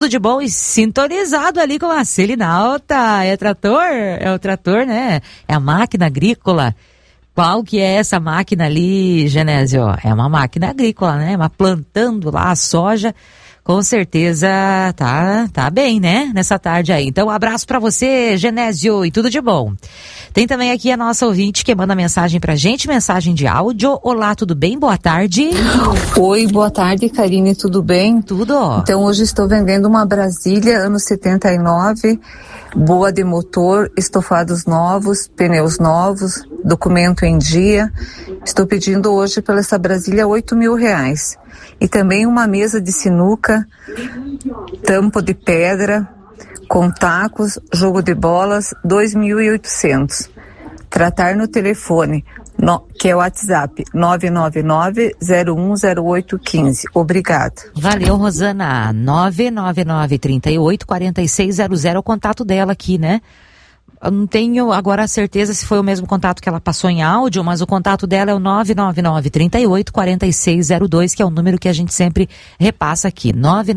tudo de bom e sintonizado ali com a Selinalta. É o trator, né? É a máquina agrícola. Qual que é essa máquina ali, Genésio? É uma máquina agrícola, né? Mas plantando lá a soja, com certeza tá bem, né? Nessa tarde aí. Então, um abraço pra você, Genésio, e tudo de bom. Tem também aqui a nossa ouvinte que manda mensagem pra gente, mensagem de áudio. Olá, tudo bem? Boa tarde. Oi, boa tarde, Karine, tudo bem? Tudo. Então, hoje estou vendendo uma Brasília, ano 79, boa de motor, estofados novos, pneus novos, documento em dia. Estou pedindo hoje pela essa Brasília R$8.000. E também uma mesa de sinuca, tampo de pedra, com tacos, jogo de bolas, 2.800. Tratar no telefone, que é o WhatsApp, 999-010815. Obrigada. Valeu, Rosana. 999-38-4600 é o contato dela aqui, né? Eu não tenho agora a certeza se foi o mesmo contato que ela passou em áudio, mas o contato dela é o 999-38-4602, que é o número que a gente sempre repassa aqui,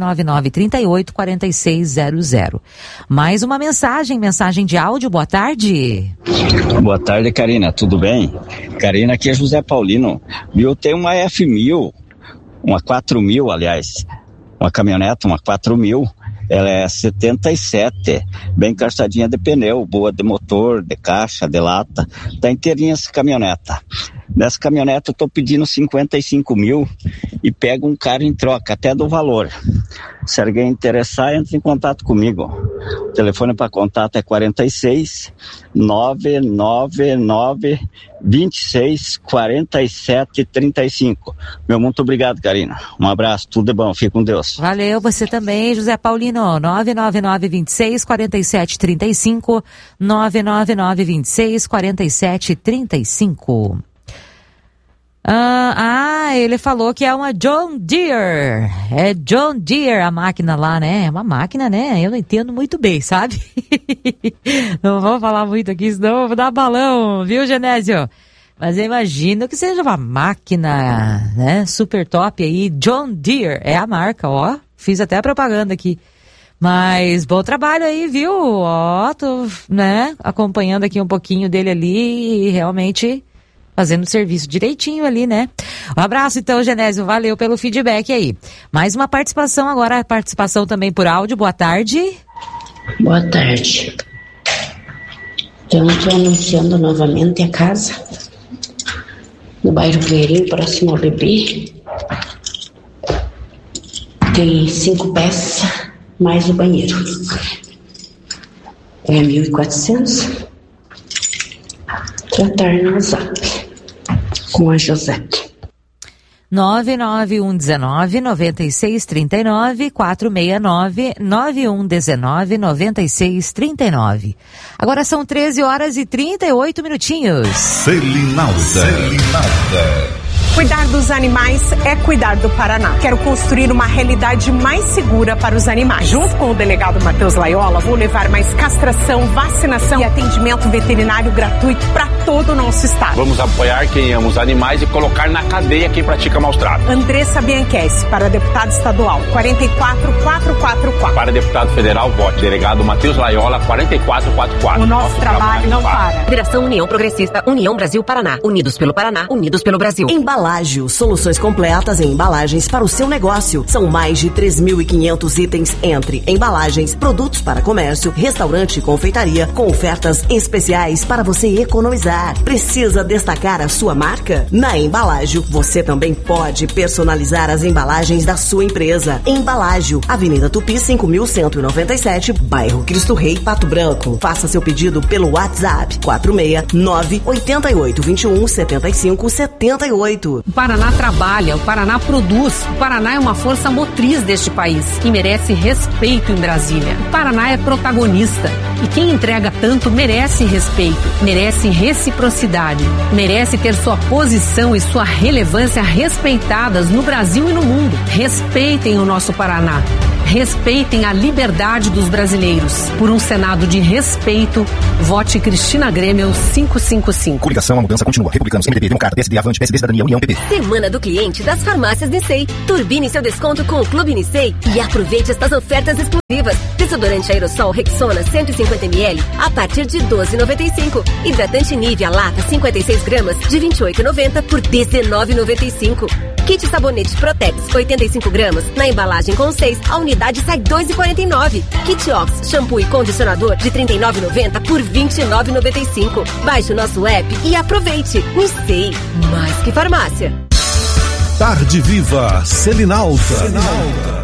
999-38-4600. Mais uma mensagem de áudio, boa tarde. Boa tarde, Karina, tudo bem? Karina, aqui é José Paulino. Eu tenho uma F1000, uma 4000, aliás, uma caminhonete, uma 4000. Ela é 77, bem carçadinha de pneu, boa de motor, de caixa, de lata. Tá inteirinha essa caminhoneta. Nessa caminhonete eu tô pedindo 55.000 e pego um cara em troca, até do valor. Se alguém interessar, entre em contato comigo. O telefone para contato é 46 999 26 47 35. Meu muito obrigado, Karina. Um abraço, tudo de bom, fique com Deus. Valeu, você também, José Paulino. 999 26 47 35 999 26 47 35. Ele falou que é uma John Deere. É John Deere a máquina lá, né? É uma máquina, né? Eu não entendo muito bem, sabe? Não vou falar muito aqui, senão eu vou dar balão, viu, Genésio? Mas eu imagino que seja uma máquina, né? Super top aí. John Deere é a marca, ó. Fiz até a propaganda aqui. Mas bom trabalho aí, viu? Ó, tô, né? Acompanhando aqui um pouquinho dele ali e realmente fazendo o serviço direitinho ali, né? Um abraço então, Genésio, valeu pelo feedback aí. Mais uma participação agora, a participação também por áudio, boa tarde. Boa tarde. Então, estou anunciando novamente a casa, no bairro Pinheirinho, próximo ao Bebê. Tem 5 peças, mais o banheiro. É 1.400. Tratar no WhatsApp com a Josete. 99119-9639, 469-9119-9639. Agora são 13h38 minutinhos. Selinalta. Cuidar dos animais é cuidar do Paraná. Quero construir uma realidade mais segura para os animais. Junto com o delegado Matheus Laiola, vou levar mais castração, vacinação e atendimento veterinário gratuito para todo o nosso estado. Vamos apoiar quem ama os animais e colocar na cadeia quem pratica maus tratos. Andressa Bianchessi, para deputado estadual, 44444. Para deputado federal, vote delegado Matheus Laiola, 4444. O nosso trabalho não para. Federação União Progressista, União Brasil Paraná. Unidos pelo Paraná, unidos pelo Brasil. Embalágio, soluções completas em embalagens para o seu negócio. São mais de 3.500 itens entre embalagens, produtos para comércio, restaurante e confeitaria, com ofertas especiais para você economizar. Precisa destacar a sua marca? Na Embalágio, você também pode personalizar as embalagens da sua empresa. Embalágio, Avenida Tupi 5197, bairro Cristo Rei, Pato Branco. Faça seu pedido pelo WhatsApp 469-8821-7578. O Paraná trabalha, o Paraná produz, o Paraná é uma força motriz deste país e merece respeito em Brasília. O Paraná é protagonista e quem entrega tanto merece respeito, merece reciprocidade, merece ter sua posição e sua relevância respeitadas no Brasil e no mundo. Respeitem o nosso Paraná. Respeitem a liberdade dos brasileiros. Por um Senado de respeito, vote Cristina Grêmio 555. Coligação, a mudança continua. Republicanos, MDB, Democrata, PSD, Avante, PSD, Cidadania, União, PP. Semana do cliente das farmácias Nissei. Turbine seu desconto com o Clube Nissei e aproveite estas ofertas exclusivas. Desodorante aerossol Rexona 150ml a partir de R$ 12,95. Hidratante Nivea lata 56 gramas de R$ 28,90 por R$ 19,95. Kit sabonete Protex 85 gramas na embalagem com 6, a unidade sai R$ 2,49. Kit Ox shampoo e condicionador de R$ 39,90 por R$ 29,95. Baixe o nosso app e aproveite. Nissei, mais que farmácia. Tarde Viva Selinalta.